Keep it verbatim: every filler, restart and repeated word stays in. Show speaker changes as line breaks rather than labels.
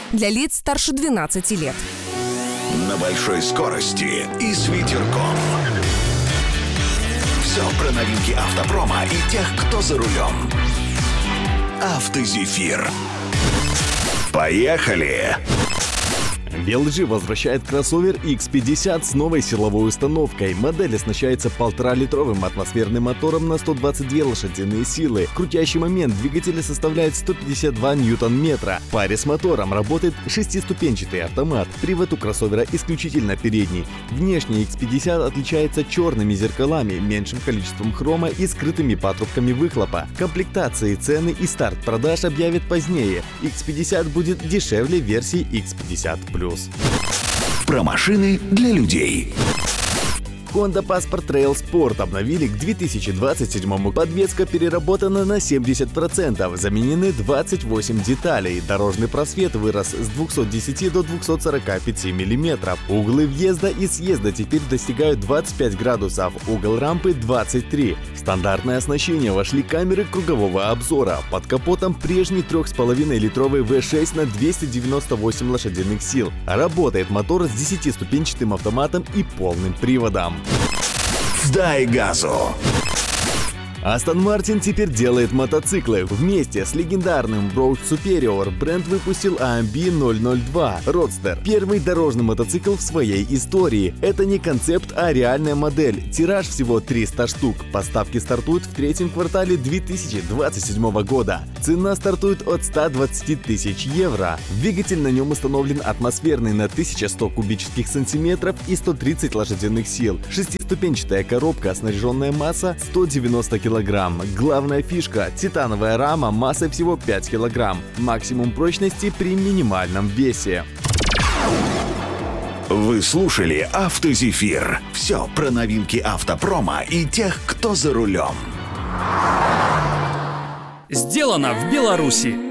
для лиц старше двенадцати лет.
На большой скорости и с ветерком. Все про новинки автопрома и тех, кто за рулем. Автозефир. Поехали!
би эл джи возвращает кроссовер икс пятьдесят с новой силовой установкой. Модель оснащается полуторалитровым атмосферным мотором на сто двадцать две лошадиные силы. Крутящий момент двигателя составляет сто пятьдесят два ньютон-метра. В паре с мотором работает шестиступенчатый автомат. Привод у кроссовера исключительно передний. Внешне икс пятьдесят отличается черными зеркалами, меньшим количеством хрома и скрытыми патрубками выхлопа. Комплектации, цены и старт продаж объявят позднее. икс пятьдесят будет дешевле версии икс пятьдесят плюс.
Про машины для людей.
Honda Passport Trail Sport обновили к две тысячи двадцать седьмому. Подвеска переработана на семьдесят процентов, заменены двадцать восемь деталей. Дорожный просвет вырос с двухсот десяти до двухсот сорока пяти миллиметров. Углы въезда и съезда теперь достигают двадцать пять градусов, угол рампы двадцать три. В стандартное оснащение вошли камеры кругового обзора. Под капотом прежний три с половиной литровый ви шесть на двести девяносто восемь лошадиных сил. Работает мотор с десятиступенчатым автоматом и полным приводом.
Дай газу!
Астон Мартин теперь делает мотоциклы. Вместе с легендарным Road Superior бренд выпустил эй эм би ноль ноль два Roadster. Первый дорожный мотоцикл в своей истории. Это не концепт, а реальная модель. Тираж всего триста штук. Поставки стартуют в третьем квартале две тысячи двадцать седьмого года. Цена стартует от ста двадцати тысяч евро. Двигатель на нем установлен атмосферный на тысяча сто кубических сантиметров и сто тридцать лошадиных сил. Шестиступенчатая коробка, снаряженная масса сто девяносто килограмм. Главная фишка – титановая рама массой всего пять килограмм. Максимум прочности при минимальном весе.
Вы слушали Автозефир. Все про новинки автопрома и тех, кто за рулем.
Сделано в Беларуси.